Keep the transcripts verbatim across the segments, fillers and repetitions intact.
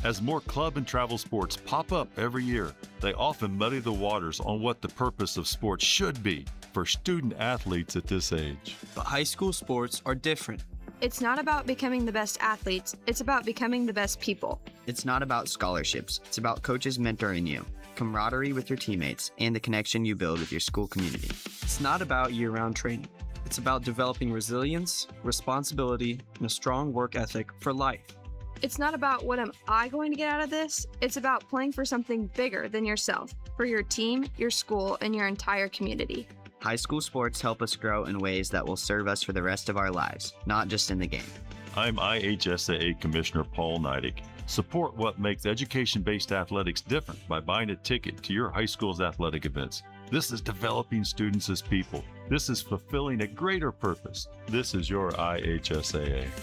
As more club and travel sports pop up every year, they often muddy the waters on what the purpose of sports should be for student athletes at this age. But high school sports are different. It's not about becoming the best athletes, it's about becoming the best people. It's not about scholarships, it's about coaches mentoring you, camaraderie with your teammates, and the connection you build with your school community. It's not about year-round training. It's about developing resilience, responsibility, and a strong work ethic for life. It's not about what am I going to get out of this, it's about playing for something bigger than yourself, for your team, your school, and your entire community. High school sports help us grow in ways that will serve us for the rest of our lives, not just in the game. I'm I H S A A Commissioner Paul Neidig. Support what makes education-based athletics different by buying a ticket to your high school's athletic events. This is developing students as people. This is fulfilling a greater purpose. This is your I H S A A.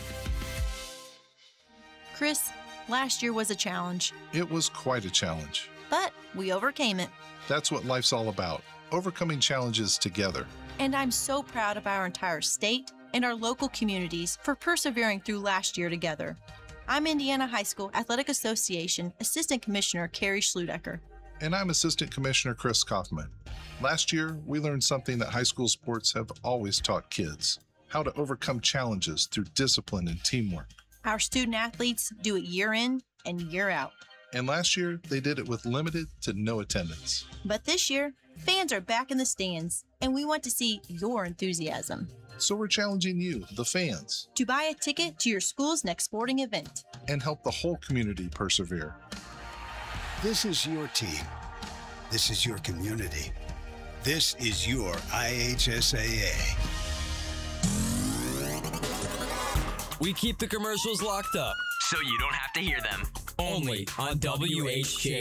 Chris, last year was a challenge. It was quite a challenge. But we overcame it. That's what life's all about, overcoming challenges together. And I'm so proud of our entire state and our local communities for persevering through last year together. I'm Indiana High School Athletic Association Assistant Commissioner Carrie Schludecker. And I'm Assistant Commissioner Chris Kaufman. Last year, we learned something that high school sports have always taught kids: how to overcome challenges through discipline and teamwork. Our student athletes do it year in and year out. And last year, they did it with limited to no attendance. But this year, fans are back in the stands, and we want to see your enthusiasm. So we're challenging you, the fans, to buy a ticket to your school's next sporting event and help the whole community persevere. This is your team. This is your community. This is your I H S A A. We keep the commercials locked up, so you don't have to hear them. Only on W H J